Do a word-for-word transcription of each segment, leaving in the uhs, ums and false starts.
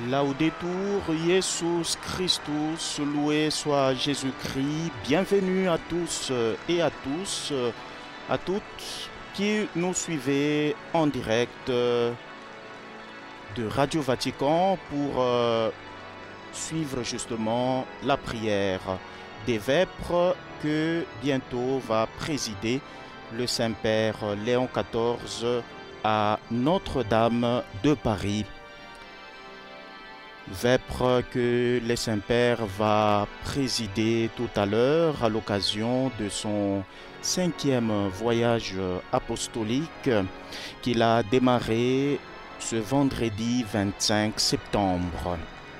Laudetur Jesus Christus, loué soit Jésus-Christ. Bienvenue à tous et à tous, à toutes qui nous suivez en direct de Radio Vatican pour euh, suivre justement la prière des Vêpres que bientôt va présider le Saint-Père Léon quatorze à Notre-Dame de Paris. Vêpres que le Saint-Père va présider tout à l'heure à l'occasion de son cinquième voyage apostolique qu'il a démarré ce vendredi vingt-cinq septembre.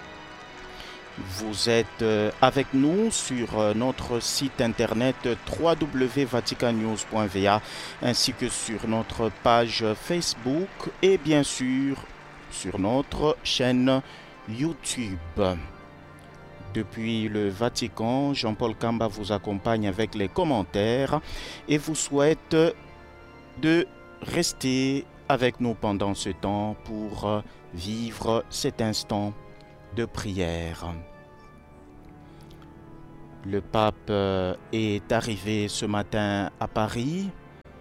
Vous êtes avec nous sur notre site internet w w w point vatican news point v a ainsi que sur notre page Facebook et bien sûr sur notre chaîne YouTube. Depuis le Vatican, Jean-Paul Kamba vous accompagne avec les commentaires et vous souhaite de rester avec nous pendant ce temps pour vivre cet instant de prière. Le pape est arrivé ce matin à Paris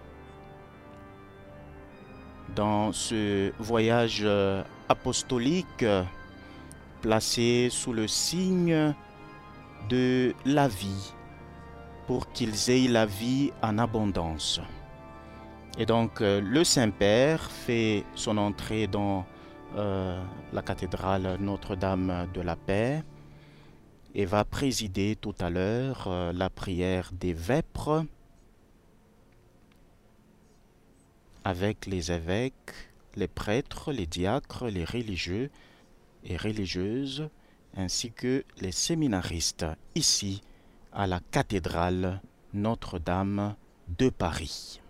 dans ce voyage apostolique placé sous le signe de la vie, pour qu'ils aient la vie en abondance. Et donc, euh, le Saint-Père fait son entrée dans euh, la cathédrale Notre-Dame de la Paix et va présider tout à l'heure euh, la prière des Vêpres avec les évêques, les prêtres, les diacres, les religieux et religieuses, ainsi que les séminaristes, ici à la cathédrale Notre-Dame de Paris.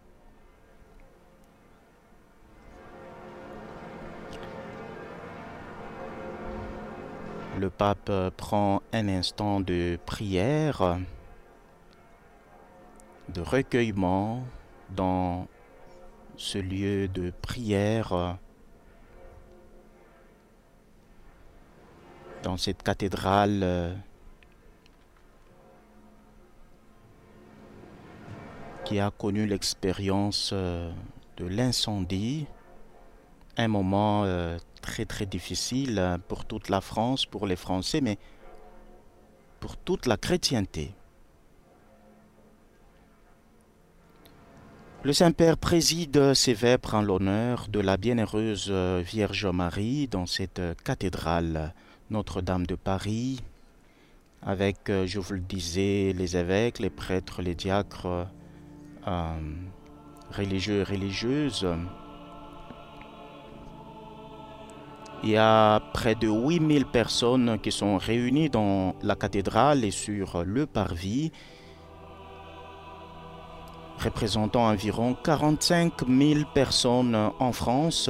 Le pape prend un instant de prière, de recueillement dans ce lieu de prière, dans cette cathédrale euh, qui a connu l'expérience euh, de l'incendie, un moment euh, très très difficile pour toute la France, pour les Français, mais pour toute la chrétienté. Le Saint-Père préside ces Vêpres en l'honneur de la bienheureuse Vierge Marie dans cette cathédrale Notre-Dame de Paris, avec, je vous le disais, les évêques, les prêtres, les diacres, euh, religieux et religieuses. Il y a près de huit mille personnes qui sont réunies dans la cathédrale et sur le parvis, représentant environ quarante-cinq mille personnes en France.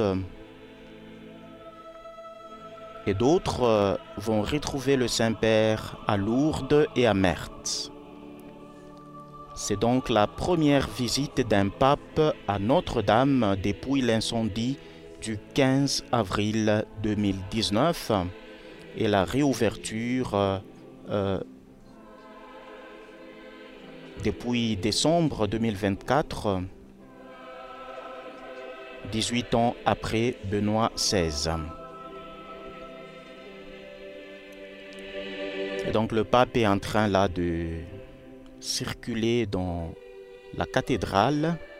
Et d'autres euh, vont retrouver le Saint-Père à Lourdes et à Mertz. C'est donc la première visite d'un pape à Notre-Dame depuis l'incendie du quinze avril deux mille dix-neuf et la réouverture euh, euh, depuis décembre deux mille vingt-quatre, dix-huit ans après Benoît seize. Et donc le pape est en train là de circuler dans la cathédrale